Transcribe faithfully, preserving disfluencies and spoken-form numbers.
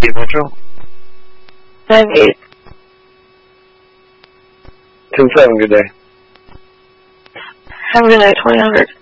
eight Metro. nine eight. ten seven, good day. Have a good night, twenty hundred.